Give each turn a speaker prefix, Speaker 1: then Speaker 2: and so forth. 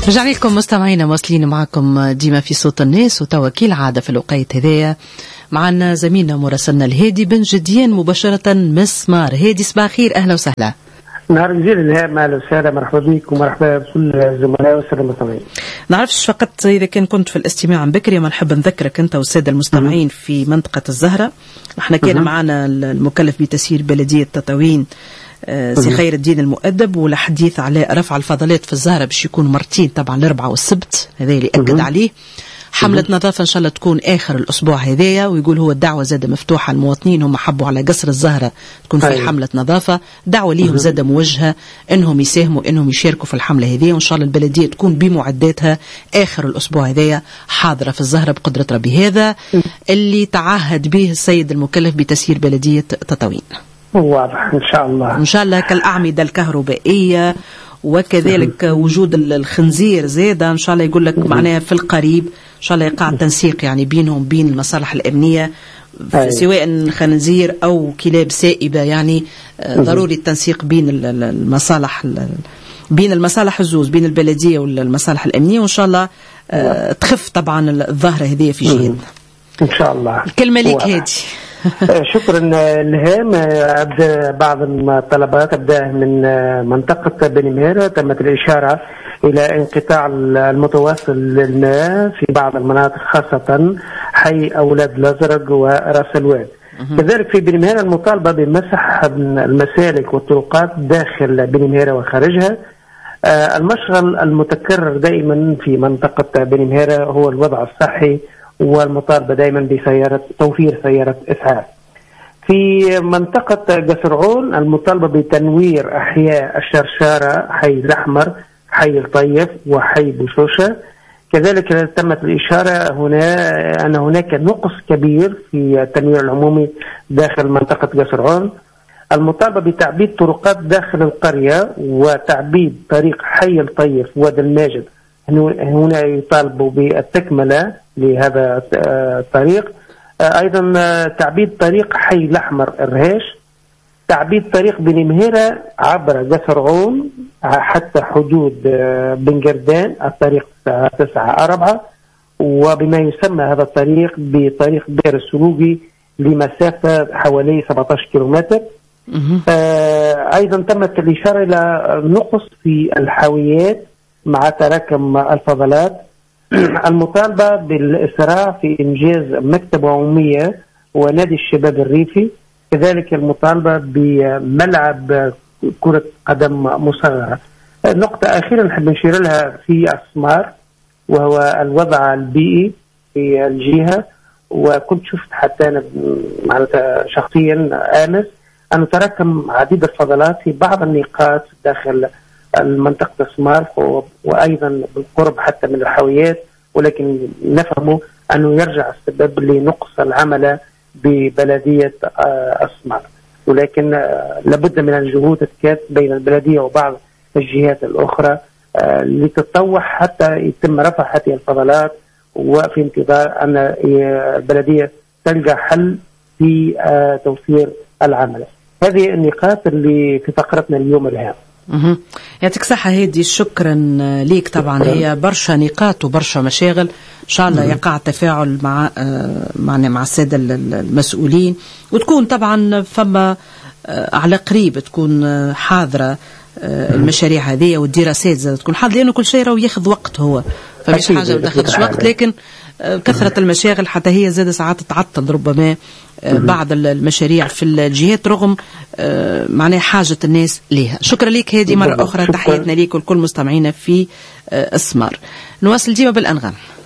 Speaker 1: رجعنا لكم مستمعينا، واصلين معكم ديما في صوت الناس، وتوا كالعادة في الوقيت هذايا معنا زميلنا مراسلنا الهادي بن جديان مباشرة مسمار. هادي صباح خير، أهلا وسهلا.
Speaker 2: نهار جزيل الهام، اهلا وسهلا، مرحبا بك ومرحبا بكل الزملاء والساده المستمعين.
Speaker 1: نعرفش فقط اذا كنت في الاستماع من بكري، ما نحب نذكرك انت والساده المستمعين في منطقه الزهره. احنا كان معنا المكلف بتسيير بلديه تطاوين سي خير الدين المؤدب، والحديث على رفع الفضلات في الزهره باش يكون مرتين طبعا الاربعاء والسبت، هذا اللي اكد عليه. حملة نظافة إن شاء الله تكون آخر الأسبوع هذايا، ويقول هو الدعوة زادة مفتوحة. المواطنين هم حبوا على قصر الزهرة تكون في حملة نظافة، دعوة ليهم زادة موجهة إنهم يساهموا إنهم يشاركوا في الحملة هذه، وإن شاء الله البلدية تكون بمعداتها آخر الأسبوع هذايا حاضرة في الزهرة بقدرة ربي. هذا اللي تعهد به السيد المكلف بتسيير بلدية تطاوين.
Speaker 2: واضح إن شاء الله.
Speaker 1: إن شاء الله كالأعمدة الكهربائية وكذلك وجود الخنزير زيادة إن شاء الله. يقول لك معناها في القريب إن شاء الله يقع تنسيق يعني بينهم بين المصالح الأمنية، سواء خنزير أو كلاب سائبة، يعني ضروري التنسيق بين المصالح، بين المصالح الزوز، بين البلدية والمصالح الأمنية، وإن شاء الله تخف طبعا الظاهرة هذه في جهتنا
Speaker 2: إن شاء الله.
Speaker 1: الكلمة ليك هادي.
Speaker 2: شكرا الهام. أبدأ بعض الطلبات، أبدأ من منطقة بني مهيرة. تمت الإشارة إلى انقطاع المتواصل للماء في بعض المناطق، خاصة حي أولاد الأزرق ورأس الواد. كذلك في بني مهيرة المطالبة بمسح المسالك والطرقات داخل بني مهيرة وخارجها. المشغل المتكرر دائما في منطقة بني مهيرة هو الوضع الصحي، والمطالبة دائما بتوفير سيارة إسعاف. في منطقة قصرعون المطالبة بتنوير أحياء الشرشارة، حي الأحمر، حي الطيف، وحي بوشوشة. كذلك تمت الإشارة هنا أن هناك نقص كبير في التنوير العمومي داخل منطقة قصرعون. المطالبة بتعبيد طرقات داخل القرية وتعبيد طريق حي الطيف وادي الماجد، هنا يطالبوا بالتكملة لهذا الطريق. أيضا تعبيد طريق حي الأحمر الرهيش، تعبيد طريق بني مهيرة عبر قصرعون حتى حدود بن قردان، الطريق 9/4، وبما يسمى هذا الطريق بطريق بئر السلوقي لمسافة حوالي 17 كيلومتر. أيضا تمت الإشارة إلى نقص في الحاويات مع تراكم الفضلات. المطالبة بالإسراع في إنجاز مكتبة عمومية ونادي الشباب الريفي. كذلك المطالبة بملعب كرة قدم مصغرة. نقطة أخيرة نحب نشير لها في أسمار، وهو الوضع البيئي في الجهة. وكنت شفت حتى أنا معناتها شخصيا آمس أن تراكم عديد الفضلات في بعض النقاط داخل المنطقة أسمار، وأيضا بالقرب حتى من الحاويات، ولكن نفهمه أنه يرجع السبب لنقص العمل ببلدية أسمار. ولكن لابد من الجهود تتكاتف بين البلدية وبعض الجهات الأخرى لتتطوح حتى يتم رفع هذه الفضلات، وفي انتظار أن البلدية تلقى حل في توفير العمل. هذه النقاط اللي في فقرتنا اليوم الهام.
Speaker 1: يعطيك صحة هادي، شكرا ليك. طبعا هي برشا نقاط وبرشا مشاغل، إن شاء الله يقع تفاعل مع السادة المسؤولين، وتكون طبعا فما على قريب تكون حاضرة المشاريع هذه والدراسات زادة تكون حاضرة، لأنه كل شيء راهو ياخذ وقت، هو فمش حاجة ما تاخذش وقت، لكن كثرة المشاغل حتى هي زادة ساعات تعطل ربما بعض المشاريع في الجهات رغم معناها حاجة الناس لها. شكرا لك هادي مرة أخرى، تحياتنا ليك ولكل مستمعينا في أسمار. نواصل ديما بالأنغام.